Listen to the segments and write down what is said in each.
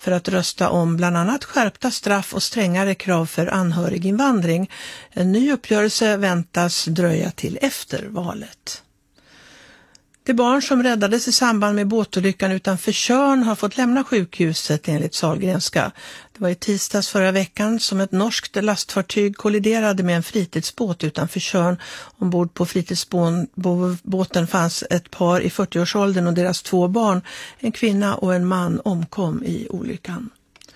för att rösta om bland annat skärpta straff och strängare krav för anhöriginvandring. En ny uppgörelse väntas dröja till efter valet. Det barn som räddades i samband med båtolyckan utanför Tjörn har fått lämna sjukhuset enligt Sahlgrenska. Det var i tisdags förra veckan som ett norskt lastfartyg kolliderade med en fritidsbåt utanför Tjörn. Ombord på fritidsbåten fanns ett par i 40-årsåldern och deras 2 barn. En kvinna och en man omkom i olyckan.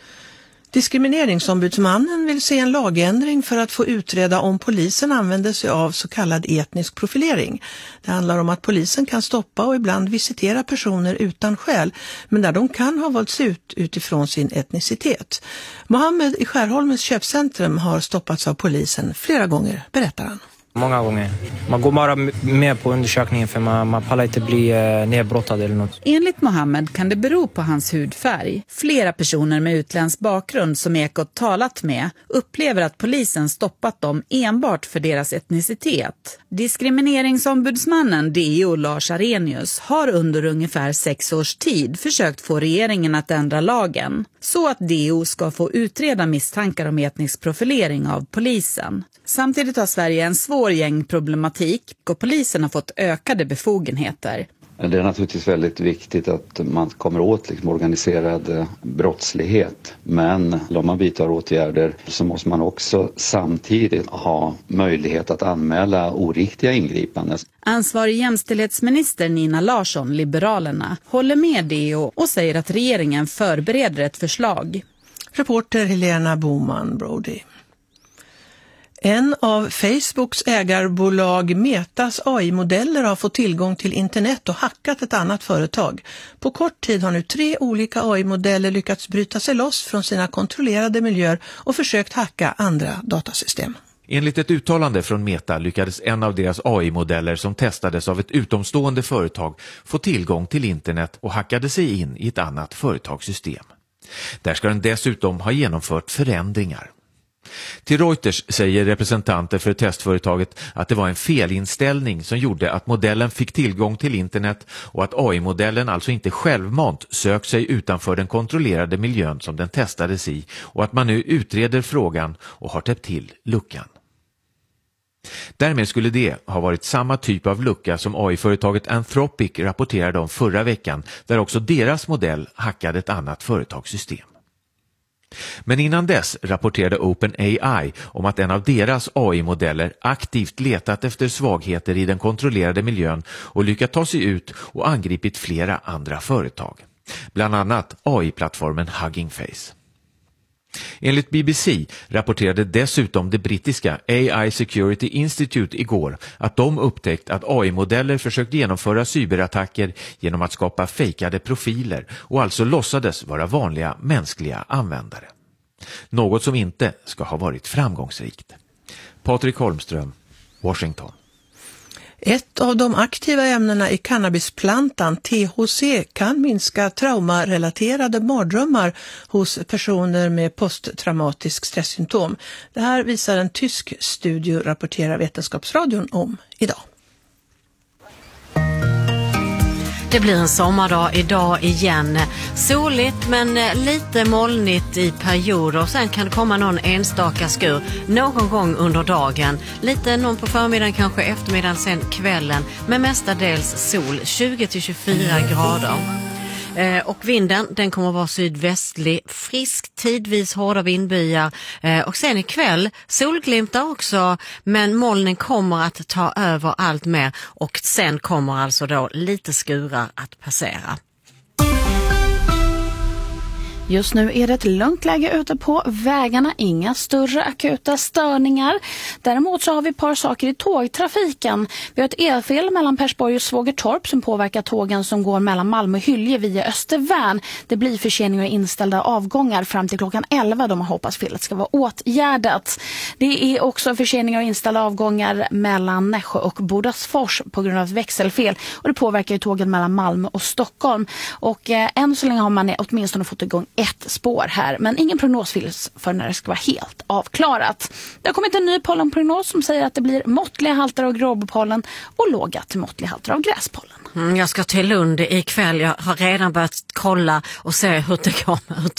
Diskrimineringsombudsmannen vill se en lagändring för att få utreda om polisen använder sig av så kallad etnisk profilering. Det handlar om att polisen kan stoppa och ibland visitera personer utan skäl, men där de kan ha valts ut utifrån sin etnicitet. Mohammed i Skärholmens köpcentrum har stoppats av polisen flera gånger, berättar han. Många gånger. Man går bara med på undersökningen för man pallar inte bli nedbrottad eller något. Enligt Mohammed kan det bero på hans hudfärg. Flera personer med utländsk bakgrund som Ekot talat med upplever att polisen stoppat dem enbart för deras etnicitet. Diskrimineringsombudsmannen DO Lars Arrhenius har under ungefär 6 års tid försökt få regeringen att ändra lagen så att DO ska få utreda misstankar om etnisk profilering av polisen. Samtidigt har Sverige en svår gängproblematik och polisen har fått ökade befogenheter. Det är naturligtvis väldigt viktigt att man kommer åt organiserad brottslighet. Men om man vidtar åtgärder så måste man också samtidigt ha möjlighet att anmäla oriktiga ingripanden. Ansvarig jämställdhetsminister Nina Larsson, Liberalerna, håller med DO och säger att regeringen förbereder ett förslag. Reporter Helena Boman Brody. En av Facebooks ägarbolag Metas AI-modeller har fått tillgång till internet och hackat ett annat företag. På kort tid har nu 3 olika AI-modeller lyckats bryta sig loss från sina kontrollerade miljöer och försökt hacka andra datasystem. Enligt ett uttalande från Meta lyckades en av deras AI-modeller som testades av ett utomstående företag få tillgång till internet och hackade sig in i ett annat företagssystem. Där ska den dessutom ha genomfört förändringar. Till Reuters säger representanter för testföretaget att det var en felinställning som gjorde att modellen fick tillgång till internet och att AI-modellen alltså inte självmant sökt sig utanför den kontrollerade miljön som den testades i och att man nu utreder frågan och har täppt till luckan. Därmed skulle det ha varit samma typ av lucka som AI-företaget Anthropic rapporterade om förra veckan, där också deras modell hackade ett annat företagssystem. Men innan dess rapporterade OpenAI om att en av deras AI-modeller aktivt letat efter svagheter i den kontrollerade miljön och lyckats ta sig ut och angripit flera andra företag. Bland annat AI-plattformen Hugging Face. Enligt BBC rapporterade dessutom det brittiska AI Security Institute igår att de upptäckt att AI-modeller försökt genomföra cyberattacker genom att skapa fejkade profiler och alltså låtsades vara vanliga mänskliga användare. Något som inte ska ha varit framgångsrikt. Patrik Holmström, Washington. Ett av de aktiva ämnena i cannabisplantan, THC, kan minska traumarelaterade mardrömmar hos personer med posttraumatisk stresssymptom. Det här visar en tysk studie, rapporterar Vetenskapsradion om idag. Det blir en sommardag idag igen. Soligt men lite molnigt i perioder och sen kan det komma någon enstaka skur någon gång under dagen. Lite någon på förmiddagen, kanske eftermiddagen, sen kvällen. Men mestadels sol, 20-24 grader. Och vinden, den kommer att vara sydvästlig, frisk, tidvis hårda vindbyar. Och sen ikväll, solglimtar också, men molnen kommer att ta över allt mer. Och sen kommer alltså då lite skurar att passera. Just nu är det ett lugnt läge ute på vägarna, inga större akuta störningar. Däremot så har vi ett par saker i tågtrafiken. Vi har ett elfel mellan Persborg och Svågertorp som påverkar tågen som går mellan Malmö och Hylje via Östervärn. Det blir förseningar och inställda avgångar fram till klockan 11 då man hoppas felet ska vara åtgärdat. Det är också förseningar och inställda avgångar mellan Nässjö och Bodasfors på grund av växelfel. Och det påverkar ju tågen mellan Malmö och Stockholm. Och än så länge har man åtminstone fått igång ett spår här, men ingen prognos finns för när det ska vara helt avklarat. Det har kommit en ny pollenprognos som säger att det blir måttliga halter av gråbopollen och låga till måttliga halter av gräspollen. Jag ska till Lund ikväll. Jag har redan börjat kolla och se hur det kommer ut.